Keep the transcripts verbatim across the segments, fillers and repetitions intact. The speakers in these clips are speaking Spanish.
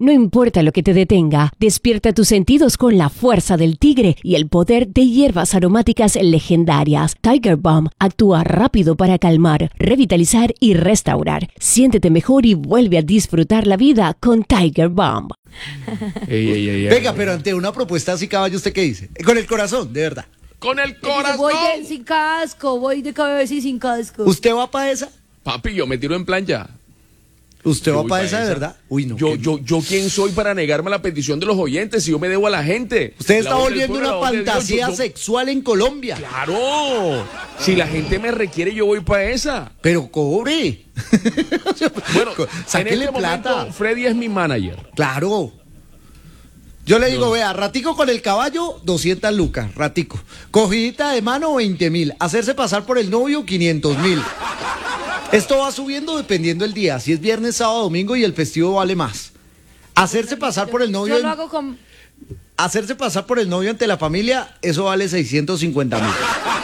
No importa lo que te detenga, despierta tus sentidos con la fuerza del tigre y el poder de hierbas aromáticas legendarias. Tiger Balm actúa rápido para calmar, revitalizar y restaurar. Siéntete mejor y vuelve a disfrutar la vida con Tiger Balm. Ey, ey, ey, Venga, ey. pero ante una propuesta así, caballo, ¿usted qué dice? Con el corazón, de verdad. Con el Dice, corazón. voy de, sin casco, voy de cabeza y sin casco. ¿Usted va para esa? Papi, yo me tiro en plan ya. ¿Usted Yo va voy para pa' esa de esa. verdad? Uy, no. Yo, qué- yo, yo, ¿quién soy para negarme la petición de los oyentes si yo me debo a la gente? Usted La está voz del volviendo pueblo, una la voz de Dios, fantasía yo- yo- sexual en Colombia. Claro. Si la gente me requiere, yo voy para esa. Pero cobre. Bueno, Sáquele en este plata. momento, Freddy es mi manager. Claro. Yo le digo, No. vea, ratico con el caballo, doscientas lucas, ratico. Cogidita de mano, veinte mil. Hacerse pasar por el novio, quinientos mil. Esto va subiendo dependiendo del día. Si es viernes, sábado, domingo y el festivo vale más. Hacerse pasar por el novio, Yo lo en- hago con... hacerse pasar por el novio ante la familia, eso vale seiscientos cincuenta mil.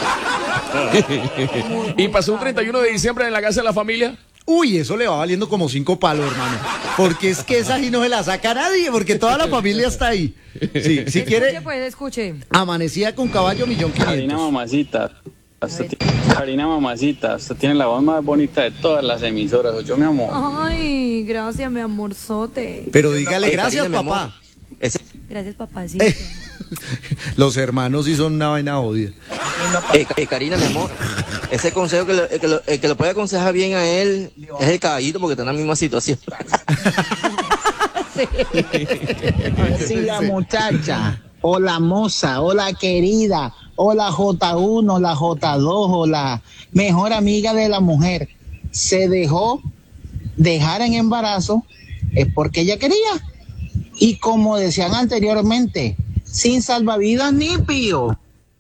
Y pasó un treinta y uno de diciembre en la casa de la familia. Uy, eso le va valiendo como cinco palos, hermano. Porque es que esa sí no se la saca nadie, porque toda la familia está ahí. Sí, si Escuche, quiere, pues, escuche. amanecía con caballo, millón Karina quinientos. mamacita, usted ti- Karina mamacita, usted tiene la voz más bonita de todas las emisoras, yo mi amor. Ay, gracias, mi amorzote. Pero dígale Eh, gracias, Karina, mi papá. amor, ese- Gracias, papacito. Eh, Los hermanos sí son una vaina jodida. eh, eh, Karina, mi amor, ese consejo que, lo- el que, lo, el que lo puede aconsejar bien a él es el caballito porque está en la misma situación. Sí, la muchacha, o la moza, o la querida, o la J uno, la J dos, o la mejor amiga de la mujer, se dejó dejar en embarazo, es porque ella quería. Y como decían anteriormente, sin salvavidas ni pío.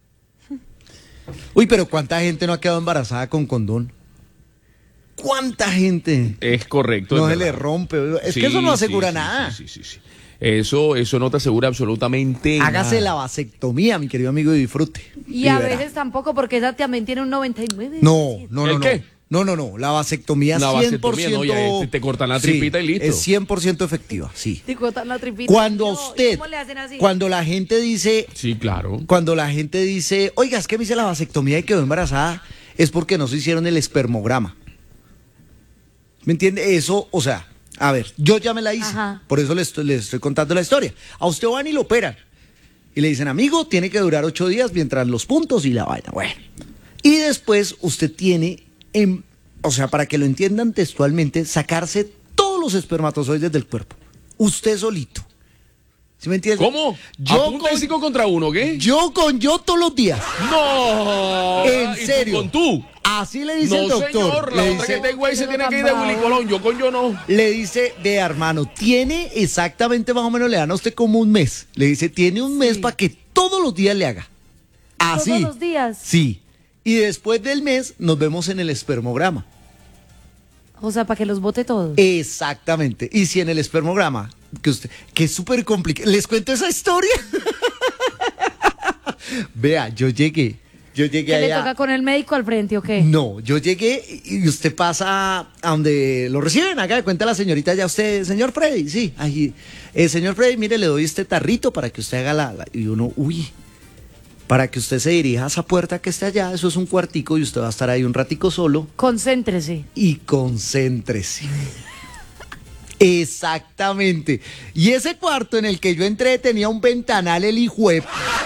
Uy, pero ¿cuánta gente no ha quedado embarazada con condón? ¿Cuánta gente? Es correcto. No es se le verdad. rompe. Es Sí, que eso no sí, asegura sí, nada. Sí, sí, sí, sí. Eso, eso no te asegura absolutamente Hágase nada. la vasectomía, mi querido amigo, y disfrute. Y a verá. veces tampoco, porque esa también tiene un noventa y nueve. No, no, no. ¿El no. qué? No, no, no. La vasectomía es La cien por ciento. vasectomía, no, ya es- te cortan la Sí, tripita y listo. Es cien por ciento efectiva, sí. Te cortan la tripita. Cuando No, ¿y usted, ¿cómo le hacen así? cuando la gente dice, Sí, claro. cuando la gente dice, oiga, es que me hice la vasectomía y quedó embarazada, es porque no se hicieron el espermograma. ¿Me entiende? Eso, o sea, a ver, yo ya me la hice, Ajá. por eso le estoy, le estoy contando la historia. A usted van y lo operan. Y le dicen, amigo, tiene que durar ocho días mientras los puntos y la vaina. Bueno. Y después usted tiene, en, o sea, para que lo entiendan textualmente, sacarse todos los espermatozoides del cuerpo. Usted solito. ¿Sí me entiende? ¿Cómo? Yo ¿A punta de con, cinco contra uno, qué? yo con yo todos los días. ¡No! En ¿Y tú serio. con tú? Así le dice No, el doctor. señor. La le, otra dice, que tengo ahí se Pero tiene tan que ir de bravo. Willy Colón. Yo con yo no. le dice, vea, hermano, tiene exactamente más o menos, le dan a usted como un mes. Le dice, tiene un mes Sí. para que todos los días le haga. Así. Todos los días. Sí. Y después del mes nos vemos en el espermograma. O sea, para que los bote todos. Exactamente. Y si en el espermograma, que usted, que es súper complicado. ¿Les cuento esa historia? Vea, yo llegué. Yo llegué ¿Qué le allá. toca con el médico al frente o qué? No, yo llegué y usted pasa a donde lo reciben. Haga de cuenta la señorita, ya usted, señor Freddy, sí. Ahí, eh, señor Freddy, mire, le doy este tarrito para que usted haga la, la- Y uno, uy, para que usted se dirija a esa puerta que está allá, eso es un cuartico y usted va a estar ahí un ratico solo Concéntrese. y concéntrese. Exactamente. Y ese cuarto en el que yo entré tenía un ventanal el hijuep.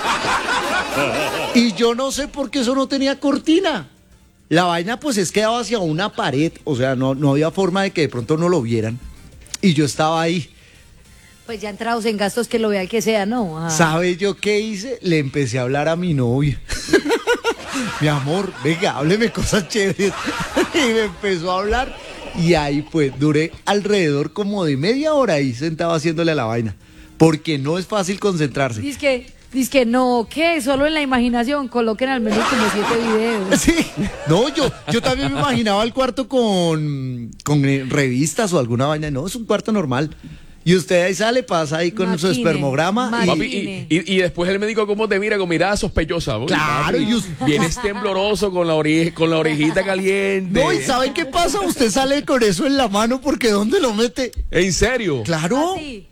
Y yo no sé por qué eso no tenía cortina. La vaina pues es que daba hacia una pared, o sea, no, no había forma de que de pronto no lo vieran. Y yo estaba ahí. Pues ya entrados en gastos que lo vea el que sea, ¿no? Ah. ¿Sabe yo qué hice? Le empecé a hablar a mi novia. Mi amor, venga, hábleme cosas chéveres. Y me empezó a hablar. Y ahí pues duré alrededor como de media hora ahí sentado haciéndole a la vaina. Porque no es fácil concentrarse. Dice que, dice que no, ¿qué? Solo en la imaginación coloquen al menos como siete videos. Sí, no, yo, yo también me imaginaba el cuarto con, con eh, revistas o alguna vaina. No, es un cuarto normal. Y usted ahí sale, pasa ahí con su Maquine, espermograma. y- Papi, maquine. y, y, y después el médico cómo te mira con mirada sospechosa. Uy, Claro, papi, y us- vienes tembloroso con la, oreja, con la orejita caliente. No, ¿y saben qué pasa? Usted sale con eso en la mano porque ¿dónde lo mete? ¿En serio? Claro. ¿Ah, sí?